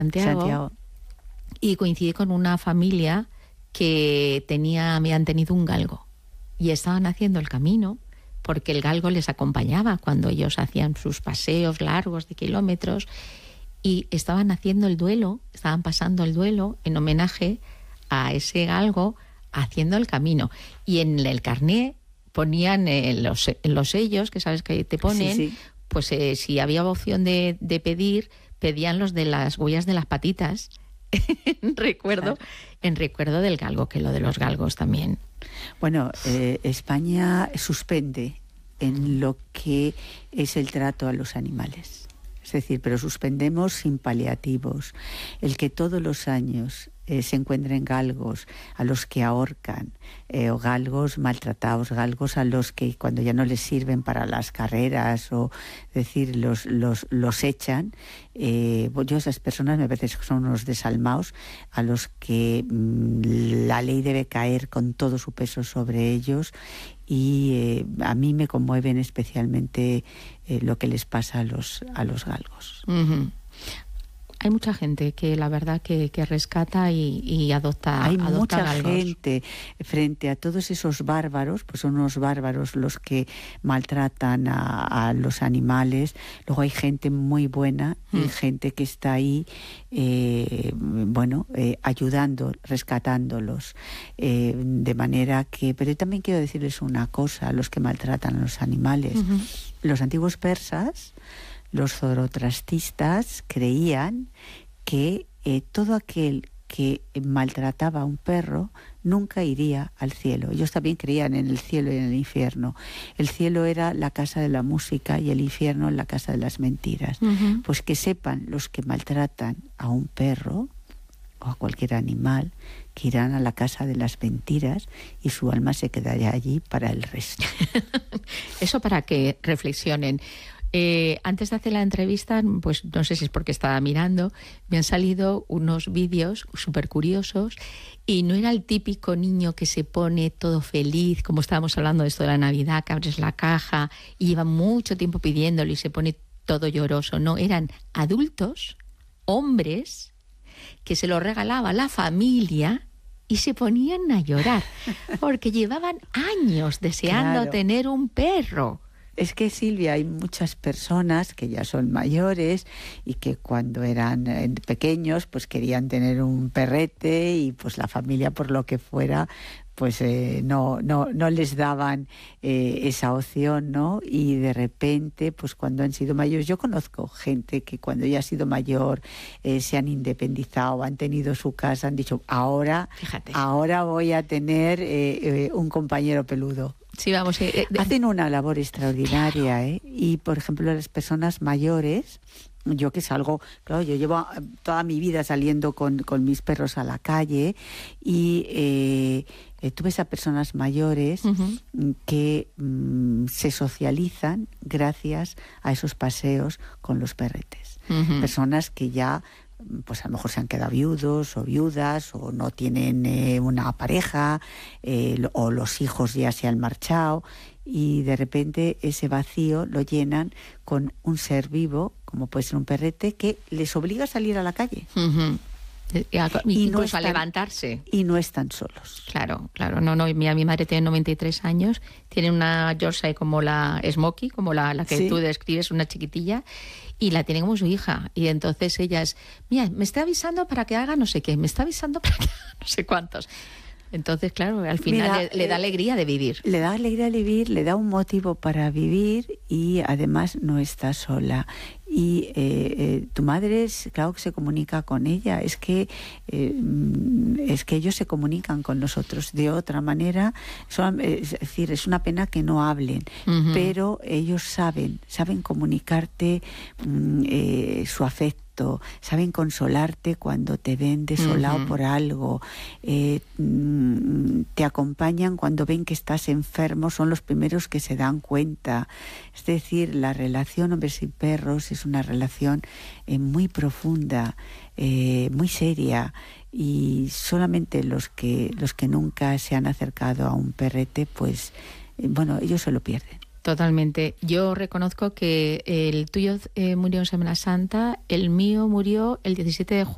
Santiago. Y coincidí con una familia que habían tenido un galgo y estaban haciendo el camino porque el galgo les acompañaba cuando ellos hacían sus paseos largos de kilómetros, y estaban haciendo el duelo, estaban pasando el duelo en homenaje a ese galgo haciendo el camino. Y en el carné ponían los sellos, que sabes que te ponen, sí. Pues si había opción de pedir, pedían los de las huellas de las patitas en recuerdo del galgo, que lo de los galgos también. Bueno, España suspende en lo que es el trato a los animales. Es decir, pero suspendemos sin paliativos. El que todos los años se encuentren galgos a los que ahorcan, o galgos maltratados, galgos a los que cuando ya no les sirven para las carreras, o decir, los echan. Yo, esas personas me parece que son unos desalmados a los que la ley debe caer con todo su peso sobre ellos, y a mí me conmueven especialmente lo que les pasa a los galgos. Uh-huh. Hay mucha gente que la verdad que rescata y adopta. Hay mucha galgos. Gente frente a todos esos bárbaros, pues son unos bárbaros los que maltratan a los animales. Luego hay gente muy buena y gente que está ahí, ayudando, rescatándolos. De manera que, pero yo también quiero decirles una cosa a los que maltratan a los animales. Uh-huh. Los antiguos persas, los zoroastristas, creían que todo aquel que maltrataba a un perro nunca iría al cielo. Ellos también creían en el cielo y en el infierno. El cielo era la casa de la música y el infierno la casa de las mentiras. Uh-huh. Pues que sepan los que maltratan a un perro o a cualquier animal que irán a la casa de las mentiras y su alma se quedará allí para el resto. Eso para que reflexionen. Antes de hacer la entrevista, pues no sé si es porque estaba mirando, me han salido unos vídeos súper curiosos, y no era el típico niño que se pone todo feliz, como estábamos hablando de esto de la Navidad, que abres la caja y lleva mucho tiempo pidiéndolo y se pone todo lloroso. No, eran adultos, hombres, que se lo regalaba la familia y se ponían a llorar porque llevaban años deseando tener un perro. Es que, Silvia, hay muchas personas que ya son mayores y que cuando eran pequeños pues querían tener un perrete, y pues la familia, por lo que fuera, pues no les daban esa opción, ¿no? Y de repente, pues cuando han sido mayores, yo conozco gente que cuando ya ha sido mayor, se han independizado, han tenido su casa, han dicho, ahora voy a tener un compañero peludo. Sí, vamos. Hacen una labor extraordinaria, ¿eh? Y, por ejemplo, las personas mayores, yo que salgo, claro, yo llevo toda mi vida saliendo con mis perros a la calle, y tú ves a personas mayores uh-huh. que se socializan gracias a esos paseos con los perretes. Uh-huh. Personas que ya, pues a lo mejor se han quedado viudos o viudas, o no tienen una pareja, o los hijos ya se han marchado, y de repente ese vacío lo llenan con un ser vivo, como puede ser un perrete, que les obliga a salir a la calle. Uh-huh. Incluso a levantarse. Y no están solos. Claro. No, mi madre tiene 93 años, tiene una Yorkshire como la Smokey, como la que ¿sí? Tú describes, una chiquitilla, y la tiene como su hija. Y entonces ella es, mira, me está avisando para que haga no sé qué, me está avisando para que haga no sé cuántos. Entonces, claro, al final le da alegría de vivir. Le da alegría de vivir, le da un motivo para vivir, y además no está sola. Y tu madre, claro que se comunica con ella. Es que ellos se comunican con nosotros de otra manera. Es decir, es una pena que no hablen, uh-huh. pero ellos saben comunicarte su afecto, saben consolarte cuando te ven desolado uh-huh. por algo, te acompañan cuando ven que estás enfermo, son los primeros que se dan cuenta. Es decir, la relación hombres y perros es una relación muy profunda, muy seria, y solamente los que nunca se han acercado a un perrete, pues ellos se lo pierden. Totalmente. Yo reconozco que el tuyo murió en Semana Santa, el mío murió el 17 de junio.